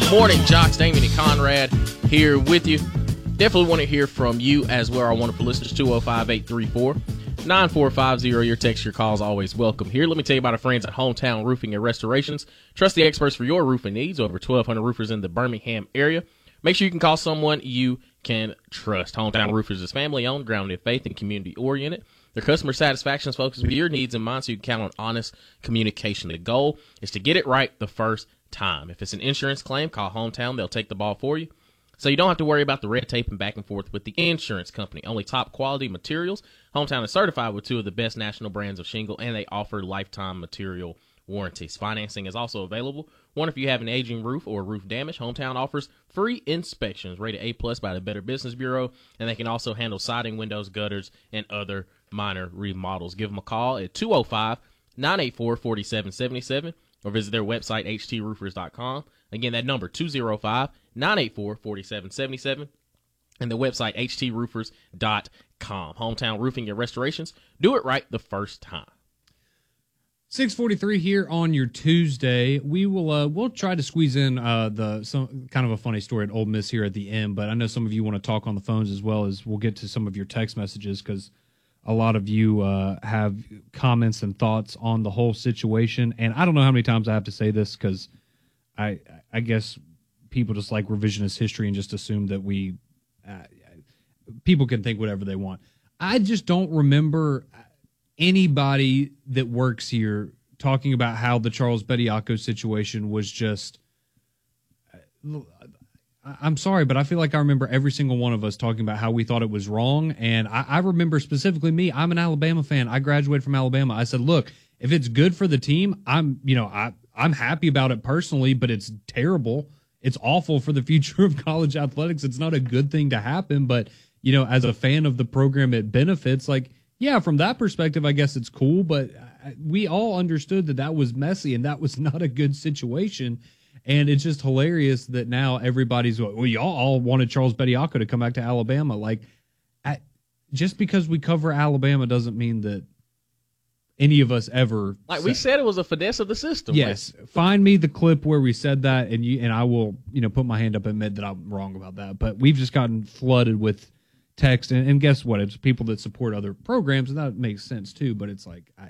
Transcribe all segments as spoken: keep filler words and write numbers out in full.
Morning, Jocks, Damien and Conrad here with you. Definitely want to hear from you as well, our wonderful listeners. Two oh five, eight three four, nine four five zero. Your text, your calls, always welcome here. Let me tell you about our friends at Hometown Roofing and Restorations. Trust the experts for your roofing needs. Over twelve hundred roofers in the Birmingham area. Make sure you can call someone you can trust. Hometown Roofers is family-owned, grounded in faith, and community-oriented. Their customer satisfaction is focused with your needs in mind, so you can count on honest communication. The goal is to get it right the first time. If it's an insurance claim, call Hometown. They'll take the ball for you. So you don't have to worry about the red tape and back and forth with the insurance company. Only top quality materials. Hometown is certified with two of the best national brands of shingle, and they offer lifetime material warranties. Financing is also available. One, if you have an aging roof or roof damage, Hometown offers free inspections rated A plus by the Better Business Bureau, and they can also handle siding, windows, gutters, and other minor remodels. Give them a call at two oh five, nine eight four, four seven seven seven or visit their website, h t roofers dot com. Again, that number, two oh five, nine eight four, four seven seven seven, and the website, h t roofers dot com. Hometown Roofing and Restorations. Do it right the first time. six forty-three here on your Tuesday. We will uh, we'll try to squeeze in uh, the some kind of a funny story at Ole Miss here at the end, but I know some of you want to talk on the phones as well as we'll get to some of your text messages because a lot of you uh, have comments and thoughts on the whole situation. And I don't know how many times I have to say this because I I guess people just like revisionist history and just assume that we uh, people can think whatever they want. I just don't remember anybody that works here talking about how the Charles Bediako situation was just I'm sorry, but I feel like I remember every single one of us talking about how we thought it was wrong. And I, I remember specifically me, I'm an Alabama fan. I graduated from Alabama. I said, look, if it's good for the team, I'm, you know, I, I'm happy about it personally, but it's terrible. It's awful for the future of college athletics. It's not a good thing to happen. But, you know, as a fan of the program, it benefits. Like, yeah, from that perspective, I guess it's cool. But we all understood that that was messy and that was not a good situation. And it's just hilarious that now everybody's, well, y'all all wanted Charles Bediako to come back to Alabama. Like, at, just because we cover Alabama doesn't mean that any of us ever. Like said, we said, it was a finesse of the system. Yes. Like, find me the clip where we said that, and you and I will, you know, put my hand up and admit that I'm wrong about that. But we've just gotten flooded with text, and, and guess what? It's people that support other programs, and that makes sense too. But it's like, I.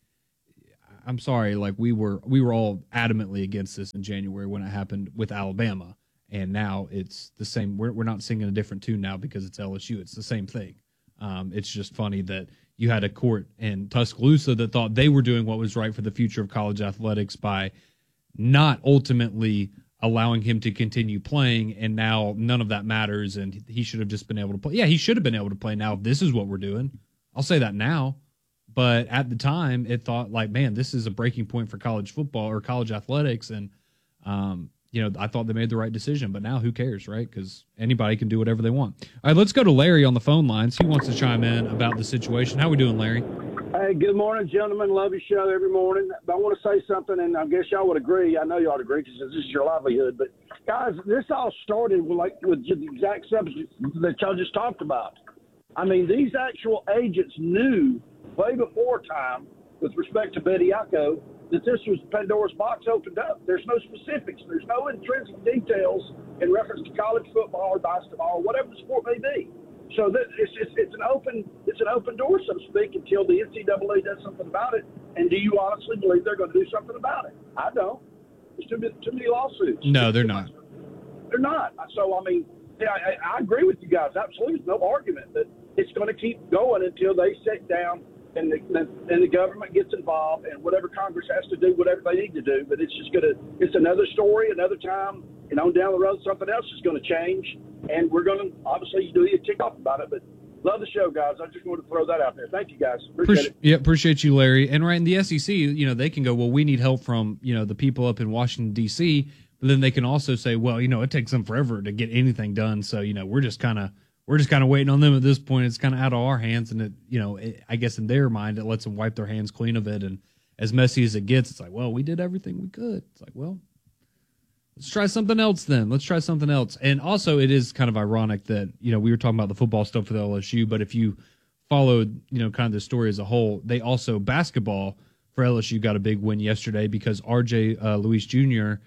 I'm sorry, like we were we were all adamantly against this in January when it happened with Alabama, and now it's the same. We're we're not singing a different tune now because it's L S U. It's the same thing. Um, it's just funny that you had a court in Tuscaloosa that thought they were doing what was right for the future of college athletics by not ultimately allowing him to continue playing, and now none of that matters, and he should have just been able to play. Yeah, he should have been able to play. Now, if this is what we're doing, I'll say that now. But at the time, it thought like, man, this is a breaking point for college football or college athletics. And, um, you know, I thought they made the right decision. But now who cares, right? Because anybody can do whatever they want. All right, let's go to Larry on the phone lines. He wants to chime in about the situation. How we doing, Larry? Hey, good morning, gentlemen. Love your show every morning. But I want to say something, and I guess y'all would agree. I know y'all would agree because this is your livelihood. But, guys, this all started with, like, with the exact subject that y'all just talked about. I mean, these actual agents knew way before time, with respect to Bediako, that this was Pandora's box opened up. There's no specifics. There's no intrinsic details in reference to college football or basketball or whatever the sport may be. So that it's, it's it's an open it's an open door, so to speak, until the N C double A does something about it. And do you honestly believe they're going to do something about it? I don't. There's too many, too many lawsuits. No, they're not. They're not. So I mean, yeah, I, I agree with you guys. Absolutely, no argument that it's going to keep going until they sit down. And the, and the government gets involved, and whatever Congress has to do, whatever they need to do. But it's just going to – it's another story, another time, and on down the road, something else is going to change. And we're going to obviously do a tick off about it. But love the show, guys. I just wanted to throw that out there. Thank you, guys. Appreciate it. Yeah, appreciate you, Larry. And right in the S E C, you know, they can go, well, we need help from, you know, the people up in Washington, D C. But then they can also say, well, you know, it takes them forever to get anything done. So, you know, we're just kind of – We're just kind of waiting on them at this point. It's kind of out of our hands, and it, you know, it, I guess in their mind, it lets them wipe their hands clean of it. And as messy as it gets, it's like, well, we did everything we could. It's like, well, let's try something else then. Let's try something else. And also, it is kind of ironic that, you know, we were talking about the football stuff with L S U, but if you followed, you know, kind of the story as a whole, they also basketball for L S U got a big win yesterday because R J uh, Luis Junior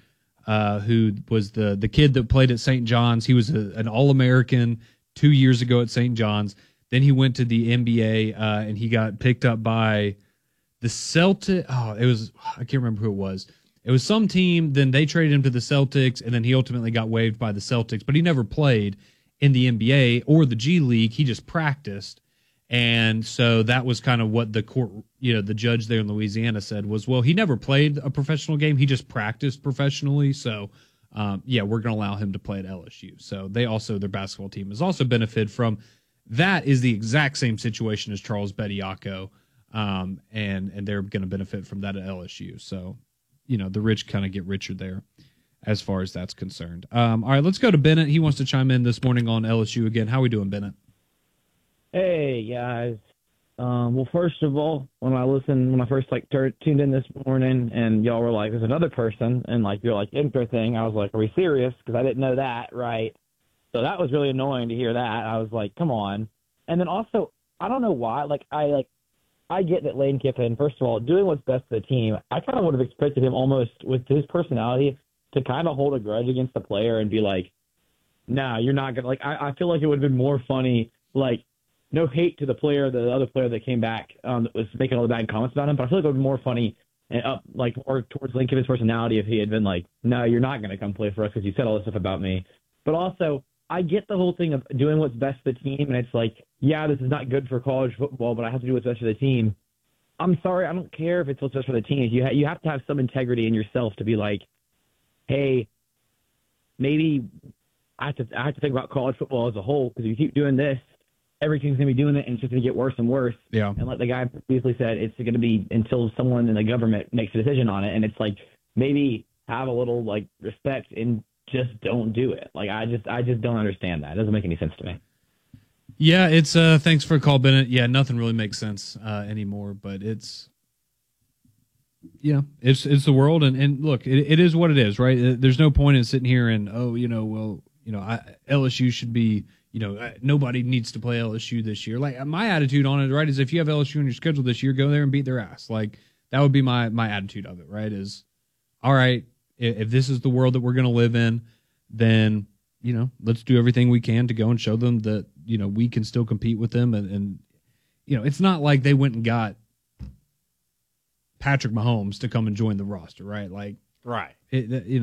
uh, who was the the kid that played at Saint John's. He was a, an All-American two years ago at Saint John's. Then he went to the N B A, uh, and he got picked up by the Celtics. Oh, it was I can't remember who it was. It was some team. Then they traded him to the Celtics, and then he ultimately got waived by the Celtics. But he never played in the N B A or the G League. He just practiced. And so that was kind of what the court, you know, the judge there in Louisiana said was, well, he never played a professional game. He just practiced professionally. So, um, yeah, we're going to allow him to play at L S U. So they also, their basketball team has also benefited from that. Is the exact same situation as Charles Bediako. Um, and, and they're going to benefit from that at L S U. So, you know, the rich kind of get richer there as far as that's concerned. Um, all right, let's go to Bennett. He wants to chime in this morning on L S U again. How are we doing, Bennett? Hey guys. Um, well, first of all, when I listened, when I first like tur- tuned in this morning, and y'all were like, "There's another person," and like you're like intro thing, I was like, "Are we serious?" Because I didn't know that, right? So that was really annoying to hear that. I was like, "Come on!" And then also, I don't know why. Like I like, I get that Lane Kiffin, first of all, doing what's best for the team. I kind of would have expected him almost with his personality to kind of hold a grudge against the player and be like, "Nah, you're not gonna." Like I, I feel like it would have been more funny, like. No hate to the player, the other player that came back um, that was making all the bad comments about him, but I feel like it would be more funny and up, like more towards Lane Kiffin's personality if he had been like, "No, you're not going to come play for us because you said all this stuff about me." But also, I get the whole thing of doing what's best for the team, and it's like, yeah, this is not good for college football, but I have to do what's best for the team. I'm sorry, I don't care if it's what's best for the team. You ha- you have to have some integrity in yourself to be like, hey, maybe I have to I have to think about college football as a whole, because if you keep doing this, every team's going to be doing it, and it's just going to get worse and worse. Yeah. And like the guy previously said, it's going to be until someone in the government makes a decision on it. And it's like, maybe have a little like respect and just don't do it. Like, I just, I just don't understand that. It doesn't make any sense to me. Yeah, it's uh thanks for the call, Bennett. Yeah, nothing really makes sense uh, anymore, but it's, you know, it's it's the world, and, and look, it, it is what it is, right? There's no point in sitting here and, oh, you know, well, you know, I, L S U should be, you know, nobody needs to play L S U this year. Like, my attitude on it, right, is if you have L S U on your schedule this year, go there and beat their ass. Like, that would be my my attitude of it, right, is, all right, if, if this is the world that we're going to live in, then, you know, let's do everything we can to go and show them that, you know, we can still compete with them. And, and you know, it's not like they went and got Patrick Mahomes to come and join the roster, right? Like, right. It, you know,